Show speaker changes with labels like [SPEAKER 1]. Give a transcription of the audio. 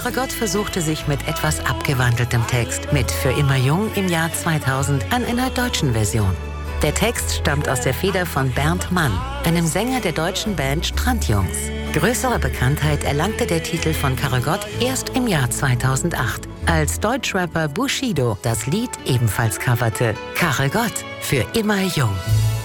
[SPEAKER 1] Karre Gott versuchte sich mit etwas abgewandeltem Text mit Für immer jung im Jahr 2000 an einer deutschen Version. Der Text stammt aus der Feder von Bernd Mann, einem Sänger der deutschen Band Strandjungs. Größere Bekanntheit erlangte der Titel von Karre Gott erst im Jahr 2008, als Deutschrapper Bushido das Lied ebenfalls coverte. Karre Gott, für immer jung.